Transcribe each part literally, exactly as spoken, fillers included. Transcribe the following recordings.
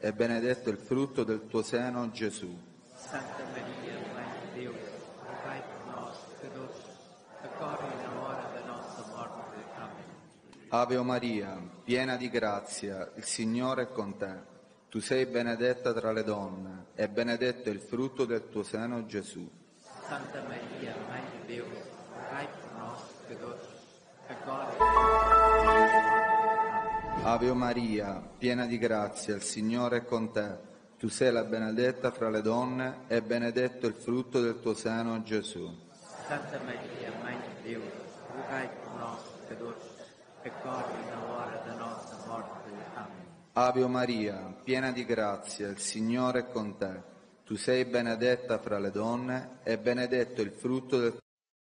e benedetto il frutto del tuo seno, Gesù. Santa Maria, Mãe de Deus, rogai por nós, pecadores, agora e na hora da nossa morte. Amém. Ave Maria, piena di grazia, il Signore è con te. Tu sei benedetta tra le donne, e benedetto il frutto del tuo seno, Gesù. Santa Maria, Mãe de Deus, rogai por nós, pecadores, agora e na hora da nossa morte. Ave Maria, piena di grazia, il Signore è con te. Tu sei la benedetta fra le donne, e benedetto il frutto del tuo seno, Gesù. Santa Maria, Mãe de Deus, rogai por nós, pecadores, agora e na hora da nossa morte. Amém. Ave Maria, piena di grazia, il Signore è con te. Tu sei benedetta fra le donne, e benedetto il frutto del tuo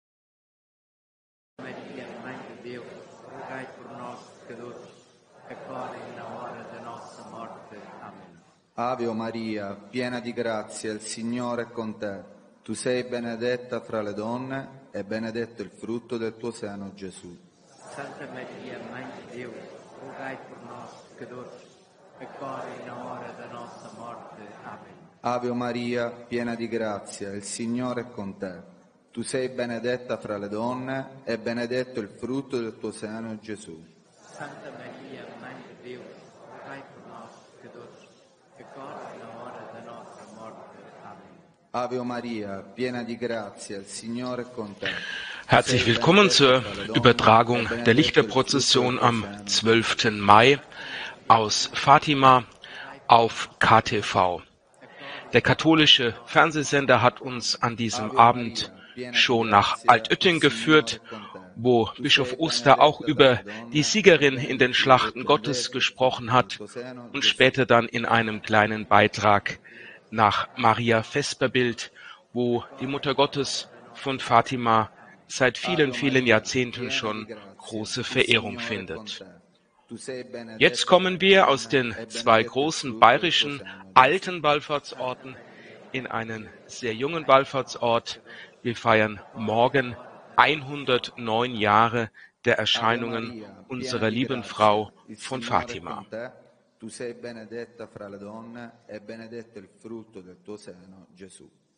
Maria, Mãe de Deus, rogai por nós, pecadores, agora e na hora da nossa morte. Amém. Ave Maria, piena di grazia, il Signore è con te. Tu sei benedetta fra le donne, e benedetto il frutto del tuo seno, Gesù. Santa Maria, Mãe de Deus, rogai por nós, pecadores, agora e na hora da nossa morte. Amém. Ave Maria, piena di grazia, il Signore è con te. Tu sei benedetta fra le donne, e benedetto il frutto del tuo seno, Gesù. Santa Maria, Mãe de Deus, rogai por nós, pecadores, agora e na hora da nossa morte. Amém. Ave Maria, piena di grazia, il Signore è con te. Herzlich willkommen zur Übertragung der Lichterprozession am zwölften Mai aus Fatima auf K T V. Der katholische Fernsehsender hat uns an diesem Abend schon nach Altötting geführt, wo Bischof Oster auch über die Siegerin in den Schlachten Gottes gesprochen hat und später dann in einem kleinen Beitrag nach Maria Vesperbild, wo die Mutter Gottes von Fatima seit vielen, vielen Jahrzehnten schon große Verehrung findet. Jetzt kommen wir aus den zwei großen bayerischen alten Wallfahrtsorten in einen sehr jungen Wallfahrtsort. Wir feiern morgen hundertneun Jahre der Erscheinungen unserer lieben Frau von Fatima. Tu sei benedetta fra le donne, e benedetto il frutto del tuo seno, Gesù.